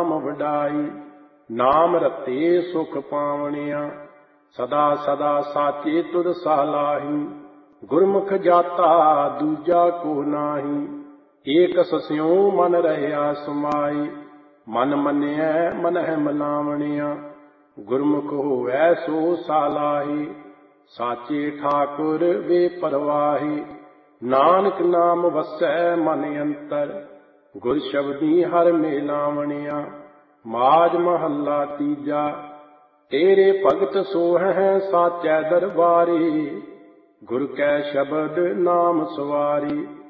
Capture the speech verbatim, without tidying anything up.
ਨਾਮ ਵਡਾਈ। ਨਾਮ ਰਤੇ ਸੁਖ ਪਾਵਣਿਆ ਸਦਾ ਸਦਾ ਸਾਚੇ ਤੁਧ ਸਾਲਾਹੀ। ਗੁਰਮੁਖ ਜਾਤਾ ਦੂਜਾ ਕੋ ਨਾਹੀ ਏਕ ਸਸਿਉ ਮਨ ਰਹਿਆ ਸਮਾਈ। ਮਨ ਮੰਨਿਐ ਮਨਹਿ ਮਲਾਵਣਿਆ ਗੁਰਮੁਖ ਹੋਵੈ ਸੋ ਸਾਲਾਹੀ। ਸਾਚੇ ਠਾਕੁਰ ਵੇ ਪਰਵਾਹੀ ਨਾਨਕ ਨਾਮ ਵਸੈ ਮਨ ਅੰਤਰ। ਗੁਰ ਸ਼ਬਦੀ ਹਰ ਮੇਲਾਵਣਿਆ ਮਾਝ ਮਹੱਲਾ ਤੀਜਾ। ਤੇਰੇ ਭਗਤ ਸੋਹੈ ਸਾਚੈ ਦਰਬਾਰੀ ਗੁਰ ਕੈ ਸ਼ਬਦ ਨਾਮ ਸਵਾਰੀ।